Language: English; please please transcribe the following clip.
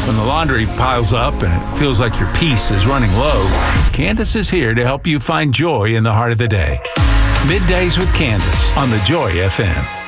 When the laundry piles up and it feels like your peace is running low, Candace is here to help you find joy in the heart of the day. Middays with Candace on the Joy FM.